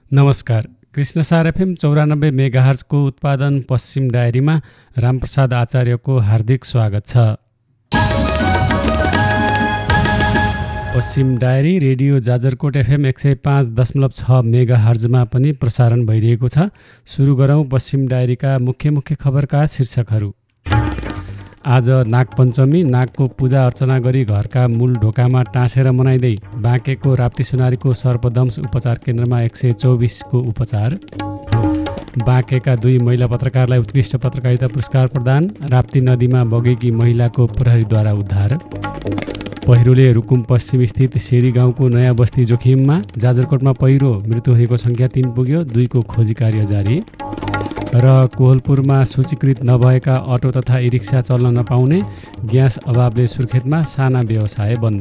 नमस्कार। कृष्णसार एफएम 94 मेगाहर्जको उत्पादन पश्चिम डायरीमा रामप्रसाद आचार्यको हार्दिक स्वागत छ। पश्चिम डायरी रेडियो जाजरकोट एफएम 105.6 मेगाहर्जमा पनि प्रसारण भइरहेको छ। सुरु गरौँ पश्चिम डायरीका मुख्य खबरका शीर्षकहरू। आज नागपञ्चमी, नागको पूजा अर्चना गरी घरका मूल ढोकामा टाँसेर मनाइँदै बाँकेको राप्ती सुनारीको सर्पदंश उपचार केन्द्रमा 124 को उपचार। बाँकेका 2 महिला पत्रकारलाई उत्कृष्ट पत्रकारिता पुरस्कार प्रदान। राप्ती नदीमा बगेकी महिलाको प्रहरीद्वारा उद्धार। पहिरोले रुकुम पश्चिम स्थित शेरी गाउँको नयाँ बस्ती जोखिममा। जाजरकोटमा पहिरो, मृत्यु हुनेको सङ्ख्या 3 पुग्यो। 2 को खोजी कार्य जारी। र कोहलपुरमा सूचीकृत नभएका अटो तथा ई-रिक्सा चल्न नपाउने, ग्यास अभावले सुर्खेतमा साना व्यवसाय बन्द।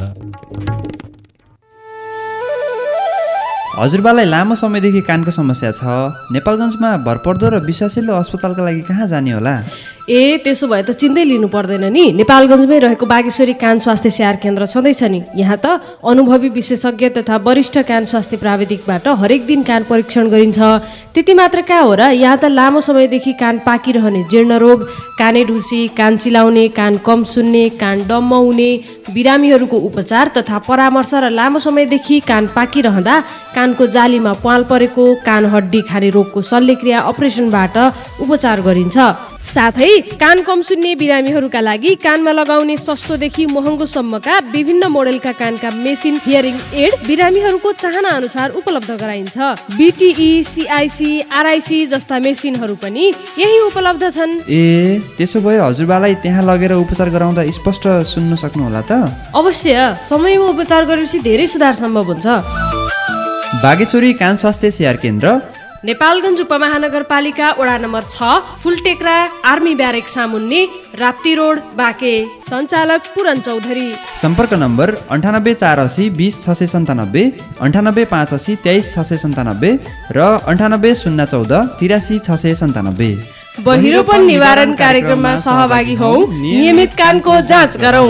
हजुरबालाई लामो समयदेखि कानको समस्या छ। नेपालगञ्जमा भरपर्दो र विश्वासिलो अस्पतालका लागि कहाँ जाने होला? त्यसो भए त चिन्तै लिनु पर्दैन नि। नेपालगञ्जमै रहेको बागेश्वरी कान स्वास्थ्य स्याहार केन्द्र छँदैछ नि। यहाँ त अनुभवी विशेषज्ञ तथा वरिष्ठ कान स्वास्थ्य प्राविधिकबाट हरेक दिन कान परीक्षण गरिन्छ। त्यति मात्र कहाँ हो र, यहाँ त लामो समयदेखि कान पाकिरहने जीर्ण रोग, काने ढुसी, कान चिलाउने, कान कम सुन्ने, कान डम्म हुने बिरामीहरूको उपचार तथा परामर्श र लामो समयदेखि कान पाकिरहँदा कानको जालीमा प्वाल परेको, कान हड्डी खाने रोगको शल्यक्रिया अपरेसनबाट उपचार गरिन्छ। साथै कान कम सुन्ने बिरामीहरूका लागि कानमा लगाउने सस्तोदेखि महँगोसम्मका विभिन्न मोडेलका कानका मेसिन हियरिङ एड बिरामीहरूको चाहना अनुसार उपलब्ध गराइन्छ। बीटीई, सीआईसी, आरआईसी जस्ता मेसिनहरू पनि यही उपलब्ध छन्। त्यसो भए हजुरबालाई त्यहाँ लगेर उपचार गराउँदा स्पष्ट सुन्न सक्नुहोला त? अवश्य। समयमा उपचार गरेपछि धेरै सुधार सम्भव हुन्छ। बागेश्वरी कान स्वास्थ्य स्याहार केन्द्र, नेपालगञ्ज उपमहानगरपालिका वडा नम्बर 6, फुलटेक्रा आर्मी ब्यारेक सामुन्ने, राप्ती रोड, बाँके। सञ्चालक पुरन चौधरी। सम्पर्क नम्बर 9848 20 697, 9885 23 697 र 98014 83 697। बहिरोपन निवारण कार्यक्रममा सहभागी हौ। नियमित कानको जाँच गरौँ।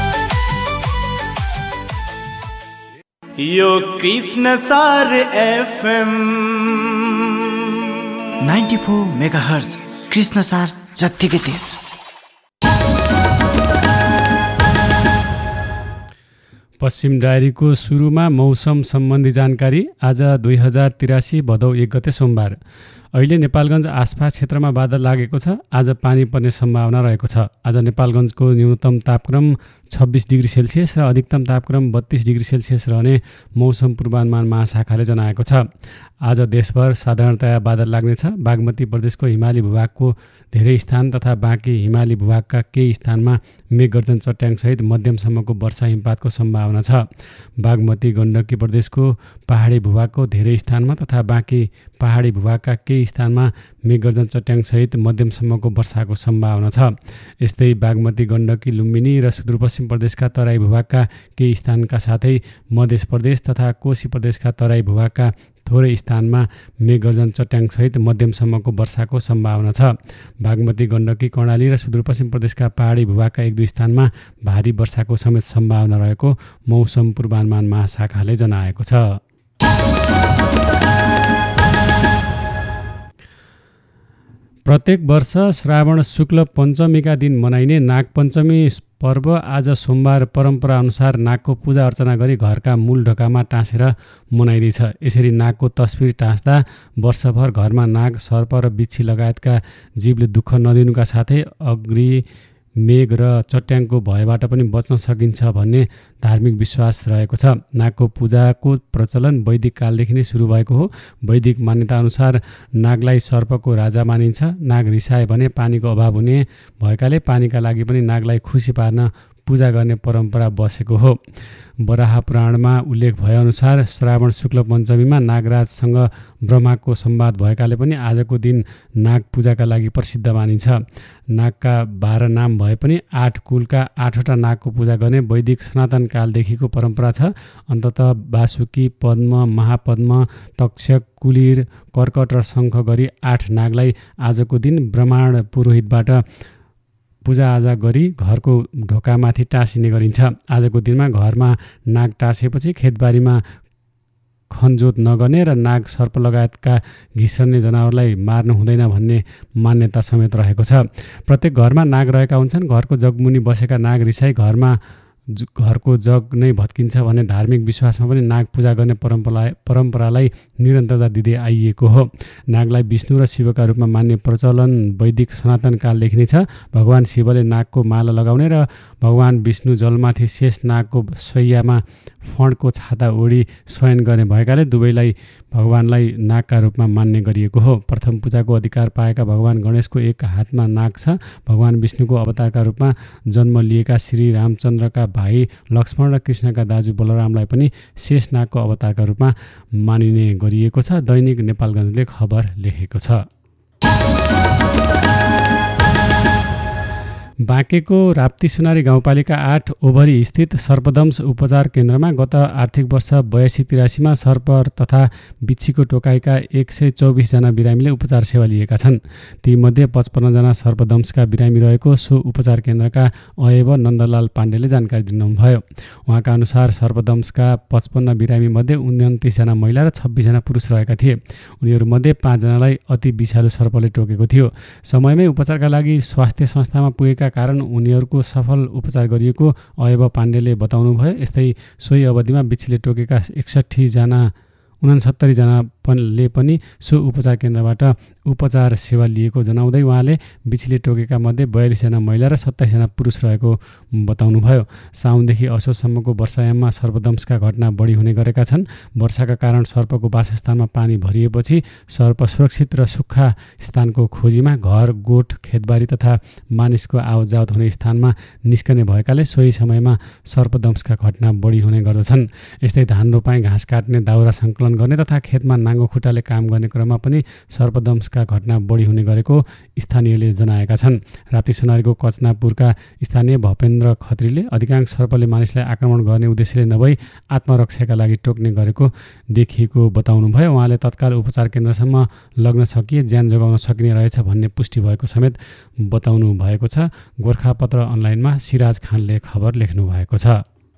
यो कृष्णसार एफएम 94 मेगाहर्ज, कृष्णसार जत्तिकै तेज। पश्चिम डायरीको सुरुमा मौसम सम्बन्धी जानकारी। आज 2083 भदौ 1 गते सोमबार। अहिले नेपालगञ्ज आसपास क्षेत्रमा बादल लागेको छ। आज पानी पर्ने सम्भावना रहेको छ। आज नेपालगञ्जको न्यूनतम तापक्रम 26 डिग्री सेल्सियस र अधिकतम तापक्रम 32 डिग्री सेल्सियस रहने मौसम पूर्वानुमान महाशाखाले जनाएको छ। आज देशभर साधारणतया बादल लाग्नेछ। बागमती प्रदेशको हिमाली भूभागको धेरै स्थान तथा बाँकी हिमाली भूभागका केही स्थानमा मेघगर्जन चट्याङसहित मध्यमसम्मको वर्षा हिमपातको सम्भावना छ। बागमती गण्डकी प्रदेशको पहाडी भूभागको धेरै स्थानमा तथा बाँकी पहाडी भूभागका केही स्थानमा मेघगर्जन चट्याङसहित मध्यमसम्मको वर्षाको सम्भावना छ। यस्तै बागमती गण्डकी लुम्बिनी र सुदूरपश्चिम प्रदेशका तराई भूभागका केही स्थानका साथै मध्य प्रदेश तथा कोशी प्रदेशका तराई भूभागका थोरै स्थानमा मेघगर्जन चट्याङसहित मध्यमसम्मको वर्षाको सम्भावना छ। बागमती गण्डकी कर्णाली र सुदूरपश्चिम प्रदेशका पहाडी भूभागका 1-2 स्थानमा भारी वर्षाको समेत सम्भावना रहेको मौसम पूर्वानुमान महाशाखाले जनाएको छ। प्रत्येक वर्ष श्रावण शुक्ल पञ्चमीका दिन मनाइने नागपञ्चमी पर्व आज सोमबार परम्परा अनुसार नागको पूजा अर्चना गरी घरका मूल ढोकामा टाँसेर मनाइँदैछ। यसरी नागको तस्बिर टाँस्दा वर्षभर घरमा नाग, सर्प र बिच्छी लगायतका जीवले दुःख नदिनुका साथै अग्नि, मेघ र चट्याङको भयबाट पनि बच्न सकिन्छ भन्ने धार्मिक विश्वास रहेको छ। नागको पूजाको प्रचलन वैदिक कालदेखि नै सुरु भएको हो। वैदिक मान्यता अनुसार नागलाई सर्पको राजा मानिन्छ। नाग रिसाए भने पानीको अभाव हुने भएकाले पानीका लागि पनि नागलाई खुसी पार्न पूजा गर्ने परम्परा बसेको हो। वराह पुराणमा उल्लेख भएअनुसार श्रावण शुक्ल पञ्चमीमा नागराजसँग ब्रह्माको संवाद भएकाले पनि आजको दिन नाग पूजाका लागि प्रसिद्ध मानिन्छ। नागका 12 नाम भए पनि 8 कुलका 8वटा नागको पूजा गर्ने वैदिक सनातन कालदेखिको परम्परा छ। अन्ततः वासुकी, पद्म, महापद्म, तक्षक, कुलिर, कर्कट र शङ्ख गरी 8 नागलाई आजको दिन ब्राह्मण पुरोहितबाट पूजाआजा गरी घरको ढोकामाथि टाँसिने गरिन्छ। आजको दिनमा घरमा नाग टाँसेपछि खेतबारीमा खनजोत नगर्ने र नाग सर्प लगायतका घिस्रने जनावरलाई मार्नु हुँदैन भन्ने मान्यता समेत रहेको छ। प्रत्येक घरमा नाग रहेका हुन्छन्। घरको जगमुनि बसेका नाग रिसाई घरको जग नै भत्किन्छ भन्ने धार्मिक विश्वासमा पनि नाग पूजा गर्ने परम्परालाई निरन्तरता दिँदै आइएको हो। नागलाई विष्णु र शिवका रूपमा मान्ने प्रचलन वैदिक सनातन कालदेखि नै छ। भगवान शिवले नागको माला लगाउने र भगवान विष्णु जलमाथि शेष नागको शैयामा फणको छाता ओढी शयन गर्ने भएकाले दुवैलाई भगवानलाई नागका रूपमा मान्ने गरिएको हो। प्रथम पूजाको अधिकार पाएका भगवान गणेशको एक हातमा नाग छ। भगवान विष्णुको अवतारका रूपमा जन्म लिएका श्री रामचन्द्रका भाइ लक्ष्मण र कृष्णका दाजु बलरामलाई पनि शेष नागको अवतारका रूपमा मानिने गरिएको छ। दैनिक नेपालगञ्जले खबर लेखेको छ। बाँकेको राप्ती सुनारी गाउँपालिका 8 ओभरी स्थित सर्पदंश उपचार केन्द्रमा गत आर्थिक वर्ष 82-83मा सर्प तथा बिच्छीको टोकाइका 124 जना बिरामीले उपचार सेवा लिएका छन्। तीमध्ये 55 जना सर्पदंशका बिरामी रहेको सो उपचार केन्द्रका अयव नन्दलाल पाण्डेले जानकारी दिनुभयो। उहाँका अनुसार सर्पदंशका 55 बिरामी मध्ये 29 जना महिला र 26 जना पुरुष रहेका थिए। उनीहरूमध्ये 5 जनालाई अति विषालु सर्पले टोकेको थियो। समयमै उपचारका लागि स्वास्थ्य संस्थामा पुगेका कारण उनीहरूको सफल उपचार गरिएको अयव पाण्डेले बताउनुभयो। यस्तै सोही अवधिमा बिच्छीले टोकेका 69 जनाले पनि सो उपचार केन्द्रबाट उपचार सेवा लिएको जनाउँदै उहाँले बिच्छीले टोकेका मध्ये 42 जना महिला र 27 जना पुरुष रहेको बताउनुभयो। साउनदेखि असोजसम्मको वर्षायाममा सर्पदंशका घटना बढी हुने गरेका छन्। वर्षाका कारण सर्पको वासस्थानमा पानी भरिएपछि सर्प सुरक्षित र सुक्खा स्थानको खोजीमा घर, गोठ, खेतबारी तथा मानिसको आवतजावत हुने स्थानमा निस्कने भएकाले सोही समयमा सर्पदंशका घटना बढी हुने गर्दछन्। यस्तै धान रोपाई, घाँस काट्ने, दाउरा सङ्कलन गर्ने तथा खेतमा नाङ्गो खुट्टाले काम गर्ने क्रममा पनि सर्पदंशका घटना बढी हुने गरेको स्थानीयले जनाएका छन्। राप्ती सुनारीको कचनापुरका स्थानीय भपेन्द्र खत्रीले अधिकांश सर्पले मानिसलाई आक्रमण गर्ने उद्देश्यले नभई आत्मरक्षाका लागि टोक्ने गरेको देखिएको बताउनुभयो। उहाँले तत्काल उपचार केन्द्रसम्म लग्न सकिए ज्यान जोगाउन सकिने रहेछ भन्ने पुष्टि भएको समेत बताउनु भएको छ। गोर्खापत्र अनलाइनमा सिराज खानले खबर लेख्नु भएको छ।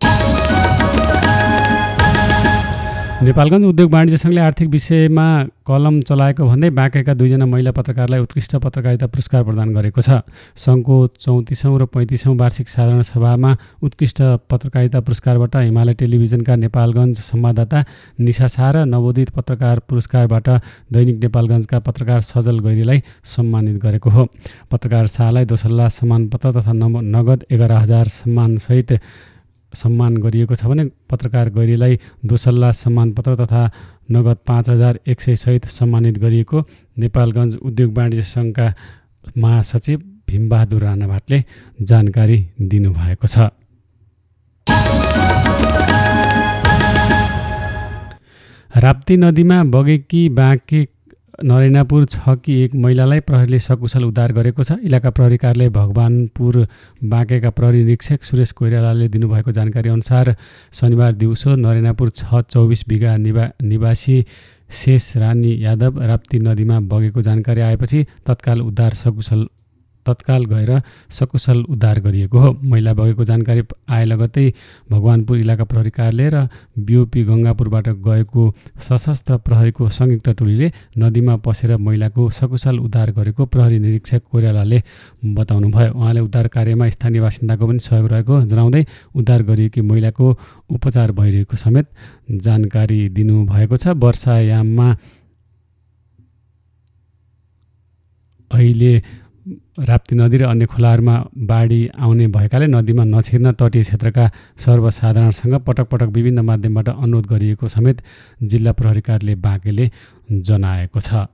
नेपालगञ्ज उद्योग वाणिज्य सङ्घले आर्थिक विषयमा कलम चलाएको भन्दै बाँकेका 2 जना महिला पत्रकारलाई उत्कृष्ट पत्रकारिता पुरस्कार प्रदान गरेको छ। सङ्घको 34औं र 35औं वार्षिक साधारण सभामा उत्कृष्ट पत्रकारिता पुरस्कारबाट हिमालय टेलिभिजनका नेपालगञ्ज संवाददाता निशा शाह र नवोदित पत्रकार पुरस्कारबाट दैनिक नेपालगञ्जका पत्रकार सजल गैरीलाई सम्मानित गरेको हो। पत्रकार शाहलाई दोसल्ला सम्मानपत्र तथा नगद 11,000 सम्मानसहित सम्मान गरिएको छ भने पत्रकार गैरीलाई दोसल्ला सम्मानपत्र तथा नगद 5,100 सहित सम्मानित गरिएको नेपालगञ्ज उद्योग वाणिज्य सङ्घका महासचिव भीमबहादुर राणाभाटले जानकारी दिनुभएको छ। राप्ती नदीमा बगेकी बाँके नरेनापुर 6 की एक महिलालाई प्रहरीले सकुशल उद्धार गरेको छ। इलाका प्रहरी कार्यालय भगवानपुर बाँकेका प्रहरी निरीक्षक सुरेश कोइरालाले दिनुभएको जानकारी अनुसार शनिबार दिउँसो नरेनापुर 6-24 बिघा निवासी शेष रानी यादव राप्ती नदीमा बगेको जानकारी आएपछि तत्काल गएर सकुशल उद्धार गरिएको हो। महिला बगेको जानकारी आए लगत्तै भगवानपुर इलाका प्रहरी कार्यालय र बिओपी गङ्गापुरबाट गएको सशस्त्र प्रहरीको संयुक्त टोलीले नदीमा पसेर महिलाको सकुशल उद्धार गरेको प्रहरी निरीक्षक कोइरालाले बताउनुभयो। उहाँले उद्धार कार्यमा स्थानीय बासिन्दाको पनि सहयोग रहेको जनाउँदै उद्धार गरिएकी महिलाको उपचार भइरहेको समेत जानकारी दिनुभएको छ। वर्षायाममा अहिले राप्ती नदी र अन्य खोलाहरूमा बाढी आउने भएकाले नदीमा नछिर्न तटीय क्षेत्रका सर्वसाधारणसँग पटक पटक विभिन्न माध्यमबाट अनुरोध गरिएको समेत जिल्ला प्रहरी कार्यालय बाँकेले जनाएको छ।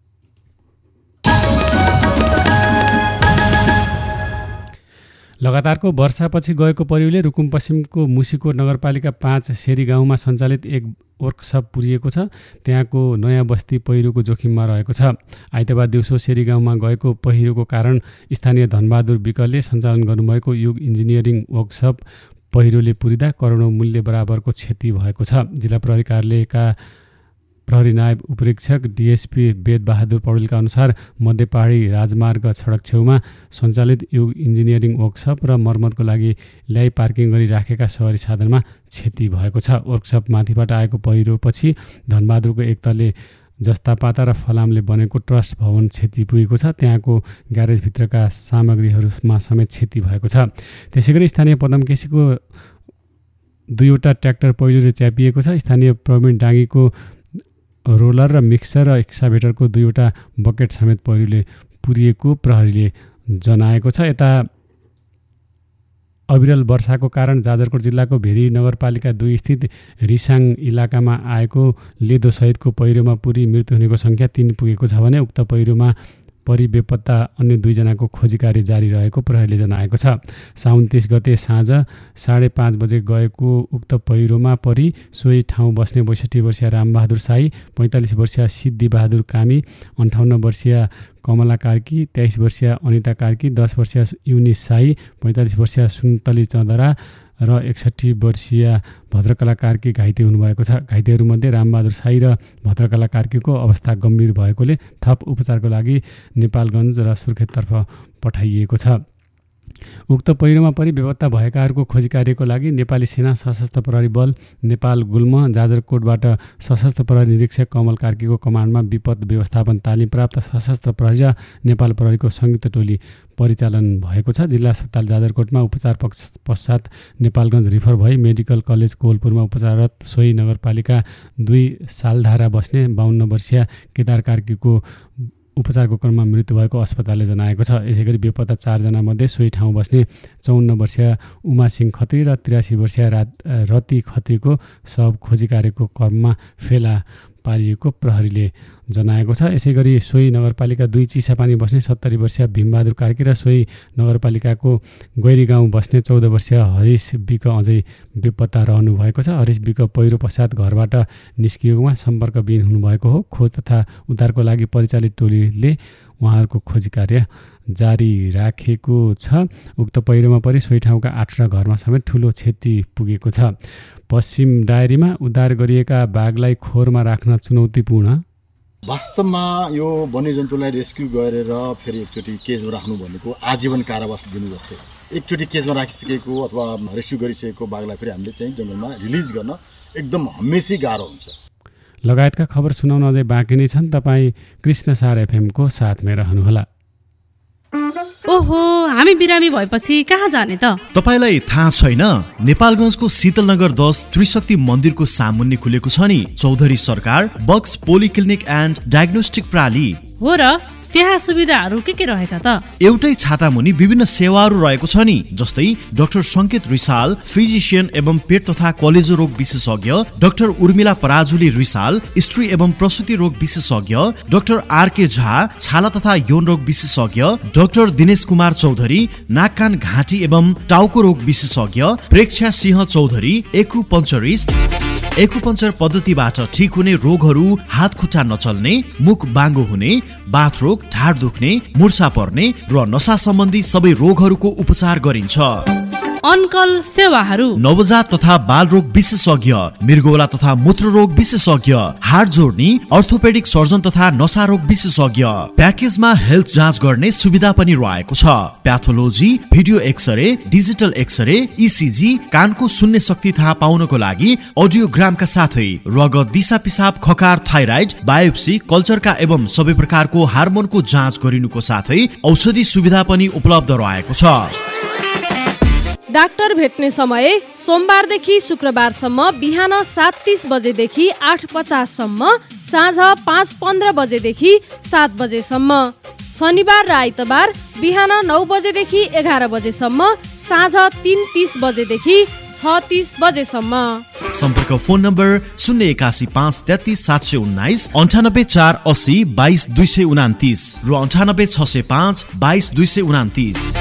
लगातारको वर्षापछि गएको पहिरोले रुकुम पश्चिमको मुसिकोट नगरपालिका 5 शेरी गाउँमा सञ्चालित एक वर्कसप पुरिएको छ। त्यहाँको नयाँ बस्ती पहिरोको जोखिममा रहेको छ। आइतबार दिउँसो शेरी गाउँमा गएको पहिरोको कारण स्थानीय धनबहादुर विकलले सञ्चालन गर्नुभएको युग इन्जिनियरिङ वर्कसप पहिरोले पुरिँदा करोडौँ मूल्य बराबरको क्षति भएको छ। जिल्ला प्रहरी कार्यालयका प्रहरी नायब उपरीक्षक डिएसपी वेदबहादुर पौडेलका अनुसार मध्य पहाडी राजमार्ग सडक छेउमा सञ्चालित युग इन्जिनियरिङ वर्कसप र मर्मतको लागि ल्याई पार्किङ गरी राखेका सवारी साधनमा क्षति भएको छ। वर्कसप माथिबाट आएको पहिरोपछि धनबहादुरको एक तले जस्ता पाता र फलामले बनेको ट्रस्ट भवन क्षति पुगेको छ। त्यहाँको ग्यारेजभित्रका सामग्रीहरूमा समेत क्षति भएको छ। त्यसैगरी स्थानीय पदमकेसीको 2वटा ट्र्याक्टर पहिरोले च्यापिएको छ। स्थानीय प्रवीण डाँगीको रोलर र मिक्सर र एक्साभेटरको 2वटा बकेट समेत पहिरोले पुरिएको प्रहरीले जनाएको छ। यता अविरल वर्षाको कारण जाजरकोट जिल्लाको भेरी नगरपालिका 2 स्थित रिसाङ इलाकामा आएको लेदो सहितको पहिरोमा पुरी मृत्यु हुनेको सङ्ख्या 3 पुगेको छ भने उक्त पहिरोमा परि बेपत्ता अन्य 2 जनाको खोजी कार्य जारी रहेको प्रहरीले जनाएको छ। साउन 30 गते साँझ 5:30 बजे गएको उक्त पहिरोमा परि सोही ठाउँ बस्ने 62 वर्षीय रामबहादुर साई, 45 वर्षीय सिद्धिबहादुर कामी, 58 वर्षीय कमला कार्की, 23 वर्षीय अनिता कार्की, 10 वर्षीय युनिस साई, 45 वर्षीय सुन्तली चन्दरा र 61 वर्षीय भद्रकला कार्की घाइते हुनुभएको छ। घाइतेहरूमध्ये रामबहादुर साई र भद्रकला कार्कीको अवस्था गम्भीर भएकोले थप उपचारको लागि नेपालगञ्ज र सुर्खेततर्फ पठाइएको छ। उक्त पहिरोमा परि बेपत्ता भएकाहरूको खोजी कार्यको लागि नेपाली सेना सशस्त्र प्रहरी बल नेपाल गुल्म जाजरकोटबाट सशस्त्र प्रहरी निरीक्षक कमल कार्कीको कमान्डमा विपद व्यवस्थापन तालिम प्राप्त सशस्त्र प्रहरी र नेपाल प्रहरीको संयुक्त टोली परिचालन भएको छ। जिल्ला अस्पताल जाजरकोटमा उपचार पश्चात नेपालगञ्ज रिफर भई मेडिकल कलेज कोहलपुरमा उपचाररत सोही नगरपालिका 2 सालधारा बस्ने 52 वर्षीय केदार कार्कीको उपचारको क्रममा मृत्यु भएको अस्पतालले जनाएको छ। यसैगरी बेपत्ता 4 जना मध्ये सोही ठाउँ बस्ने 54 वर्षीय उमा सिंह खत्री र 83 वर्षीय रति खत्रीको शव खोजी कार्यको क्रममा फेला पारिएको प्रहरीले जनाएको छ। यसैगरी सोही नगरपालिका 2 चिसापानी बस्ने 70 वर्षीय भीमबहादुर कार्की र सोही नगरपालिकाको गैरी गाउँ बस्ने 14 वर्षीय हरिश विक अझै बेपत्ता रहनु भएको छ। हरिश विक पहिरो पश्चात घरबाट निस्किएकोमा सम्पर्कविहीन हुनुभएको हो। खोज तथा उद्धारको लागि परिचालित टोलीले उहाँहरूको खोजी कार्य जारी राखेको छ। उक्त पहिरोमा परि सोही ठाउँका 8 घरमा समेत ठुलो क्षति पुगेको छ। पश्चिम डायरीमा उद्धार गरिएका बाघलाई खोरमा राख्न चुनौतीपूर्ण। वास्तवमा यो वन्यजन्तुलाई रेस्क्यु गरेर फेरि एकचोटि केजमा राख्नु भनेको आजीवन कारावास दिनु जस्तै। एकचोटि केजमा राखिसकेको अथवा रेस्क्यु गरिसकेको बाघलाई फेरि हामीले चाहिँ जङ्गलमा रिलिज गर्न एकदम हमेसै गाह्रो हुन्छ। लगायतका खबर सुनाउन अझै बाँकी नै छन्। तपाईँ कृष्णसार एफएमको साथमा रहनुहोला। ओहो, हामी बिरामी भएपछि कहाँ जाने त? तपाईलाई थाहा छैन? नेपालगञ्जको शीतलनगर 10 त्रिशक्ति मन्दिरको सामुन्ने खुलेको छ नि चौधरी सरकार बक्स पोलिक्लिनिक एन्ड डायग्नोस्टिक प्रणाली। हो र, त्यहाँ सुविधाहरू के रहेछ त? एउटै छाता मुनि विभिन्न सेवाहरू रहेको छ नि, जस्तै डाक्टर संकेत रिसाल फिजिशियन एवं पेट तथा कलेजो रोग विशेषज्ञ, डाक्टर उर्मिला पराजुली रिसाल स्त्री एवं प्रसुति रोग विशेषज्ञ, डाक्टर आरके झा छाला तथा यौन रोग विशेषज्ञ, डाक्टर दिनेश कुमार चौधरी नाक कान घाँटी एवं टाउको रोग विशेषज्ञ, प्रेक्षा सिंह चौधरी एक्युपञ्चर पद्धतिबाट ठिक हुने रोगहरू, हात खुट्टा नचल्ने, मुख बाङ्गो हुने, बाथ रोग, ढाड दुख्ने, मुर्छा पर्ने र नसा सम्बन्धी सबै रोगहरूको उपचार गरिन्छ। अनकल सेवाहरू नवजात तथा बाल रोग विशेषज्ञ, मृगौला तथा मूत्र रोग विशेषज्ञ, हाड जोड्ने अर्थोपेडिक सर्जन तथा नसा रोग विशेषज्ञ। प्याकेजमा हेल्थ जाँच गर्ने सुविधा पनि रहेको छ। Pathology, video x-ray, digital x-ray, ECG, कानको सुन्ने शक्ति थाहा पाउनको लागि अडियोग्रामका साथै रगत, दिशा पिसाब, खकार, थाइराइड, बायोप्सी, कल्चरका एवं सबै प्रकारको हार्मोनको जाँच गरिनुको साथै औषधि सुविधा पनि उपलब्ध रहेको छ। डाक्टर भेट्ने समय सोमबारदेखि शुक्रबारसम्म बिहान 7:30 बजेदेखि 8:50 सम्म, साँझ 5:15 बजेदेखि 7 बजेसम्म। शनिबार र आइतबार बिहान 9 बजेदेखि 11 बजेसम्म, साँझ 3:30 बजेदेखि 6:30 बजेसम्म। सम्पर्क फोन नम्बर 081 533 719, 98 480 22 229 र 98 605 22 229।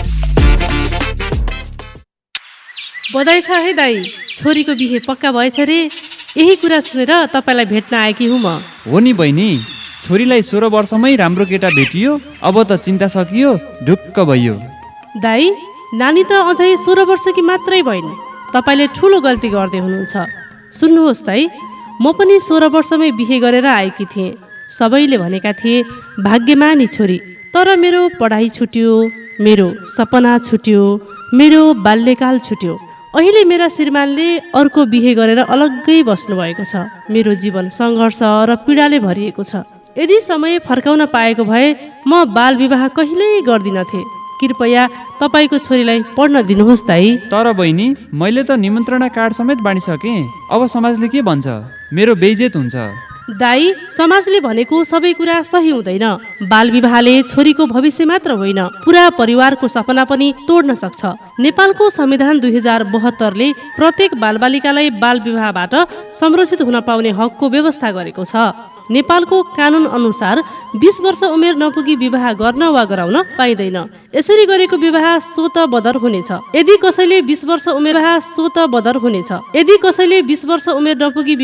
बधाई छ है दाई, छोरीको बिहे पक्का भएछ रे। यही कुरा सुनेर तपाईँलाई भेट्न आएकी हुँ म। हो नि बहिनी, छोरीलाई 16 वर्षमै राम्रो केटा भेटियो, अब त चिन्ता सकियो, ढुक्क भइयो। दाई, नानी त अझै 16 वर्षकी मात्रै भइन्। तपाईँले ठुलो गल्ती गर्दै हुनुहुन्छ। सुन्नुहोस् दाई, म पनि 16 वर्षमै बिहे गरेर आएकी थिएँ। सबैले भनेका थिए भाग्यमानी छोरी, तर मेरो पढाइ छुट्यो, मेरो सपना छुट्यो, मेरो बाल्यकाल छुट्यो। अहिले मेरा श्रीमानले अर्को बिहे गरेर अलग्गै बस्नुभएको छ। मेरो जीवन सङ्घर्ष र पीडाले भरिएको छ। यदि समय फर्काउन पाएको भए म बाल विवाह कहिल्यै गर्दिनथे। कृपया तपाईँको छोरीलाई पढ्न दिनुहोस् दाइ। तर बहिनी, मैले त निमन्त्रणा कार्ड समेत बाँडिसकेँ। अब समाजले के भन्छ? मेरो बेइज्जत हुन्छ। दाइ, समाजले भनेको सबै कुरा सही हुँदैन। बाल विवाहले छोरीको भविष्य मात्र होइन, पुरा परिवारको सपना पनि तोड्न सक्छ। नेपालको संविधान 2072ले प्रत्येक बालबालिकालाई बाल विवाहबाट संरक्षित हुन पाउने हकको व्यवस्था गरेको छ। नेपालको कानुन अनुसार 20 वर्ष उमेर नपुगी विवाह गर्न वा गराउन पाइँदैन। यसरी गरेको विवाह स्वत बदर हुनेछ। यदि कसैले 20 वर्ष उमेर नपुगी